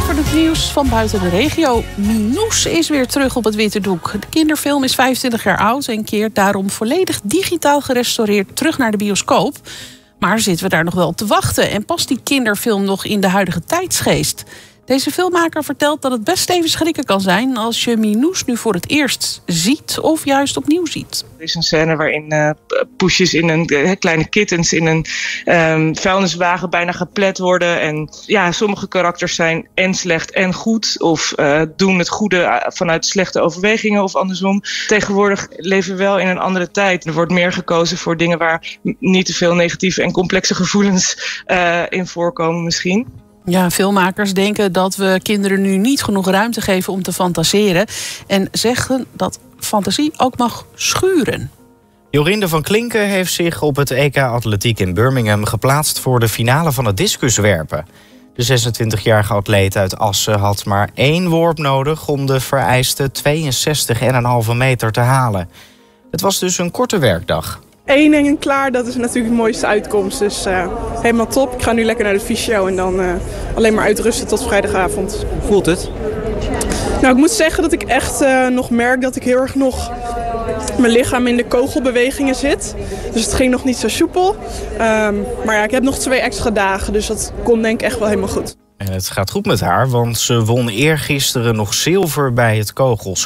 voor het nieuws van buiten de regio. Minoes is weer terug op het witte doek. De kinderfilm is 25 jaar oud en keert daarom volledig digitaal gerestaureerd terug naar de bioscoop. Maar zitten we daar nog wel op te wachten? En past die kinderfilm nog in de huidige tijdsgeest? Deze filmmaker vertelt dat het best even schrikken kan zijn als je Minoes nu voor het eerst ziet of juist opnieuw ziet. Er is een scène waarin poesjes in een kleine kittens in een vuilniswagen bijna geplet worden. En ja, sommige karakters zijn en slecht en goed. Of doen het goede vanuit slechte overwegingen of andersom. Tegenwoordig leven we wel in een andere tijd. Er wordt meer gekozen voor dingen waar niet te veel negatieve en complexe gevoelens in voorkomen misschien. Ja, filmmakers denken dat we kinderen nu niet genoeg ruimte geven om te fantaseren. En zeggen dat fantasie ook mag schuren. Jorinde van Klinken heeft zich op het EK Atletiek in Birmingham geplaatst voor de finale van het discuswerpen. De 26-jarige atleet uit Assen had maar 1 worp nodig om de vereiste 62,5 meter te halen. Het was dus een korte werkdag. 1 en klaar, dat is natuurlijk de mooiste uitkomst. Dus helemaal top. Ik ga nu lekker naar de fysio en dan alleen maar uitrusten tot vrijdagavond. Hoe voelt het? Nou, ik moet zeggen dat ik echt nog merk dat ik heel erg nog mijn lichaam in de kogelbewegingen zit. Dus het ging nog niet zo soepel. Maar ja, ik heb nog 2 extra dagen, dus dat komt denk ik echt wel helemaal goed. En het gaat goed met haar, want ze won eergisteren nog zilver bij het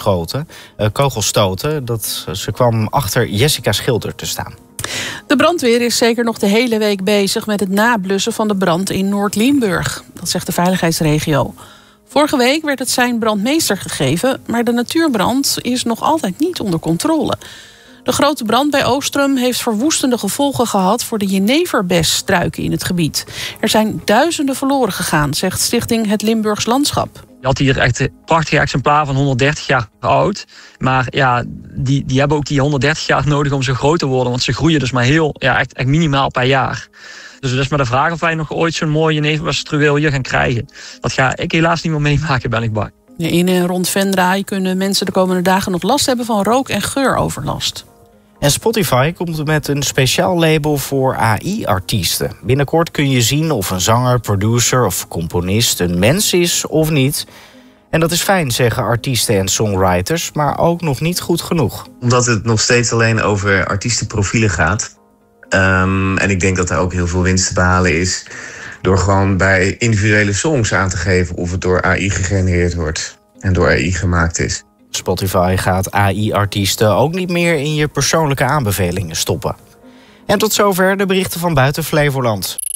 kogelstoten. Ze kwam achter Jessica Schilder te staan. De brandweer is zeker nog de hele week bezig met het nablussen van de brand in Noord-Limburg. Dat zegt de veiligheidsregio. Vorige week werd het sein brandmeester gegeven, maar de natuurbrand is nog altijd niet onder controle. De grote brand bij Oostrum heeft verwoestende gevolgen gehad voor de jeneverbesstruiken in het gebied. Er zijn duizenden verloren gegaan, zegt Stichting Het Limburgs Landschap. Je had hier echt een prachtig exemplaar van 130 jaar oud. Maar ja, die hebben ook die 130 jaar nodig om zo groot te worden. Want ze groeien dus maar echt minimaal per jaar. Dus het is maar de vraag of wij nog ooit zo'n mooi jeneverbesstruweel hier gaan krijgen. Dat ga ik helaas niet meer meemaken, ben ik bang. In en rond Venray kunnen mensen de komende dagen nog last hebben van rook- en geuroverlast. En Spotify komt met een speciaal label voor AI-artiesten. Binnenkort kun je zien of een zanger, producer of componist een mens is of niet. En dat is fijn, zeggen artiesten en songwriters, maar ook nog niet goed genoeg. Omdat het nog steeds alleen over artiestenprofielen gaat. En ik denk dat er ook heel veel winst te behalen is door gewoon bij individuele songs aan te geven of het door AI gegenereerd wordt en door AI gemaakt is. Spotify gaat AI-artiesten ook niet meer in je persoonlijke aanbevelingen stoppen. En tot zover de berichten van buiten Flevoland.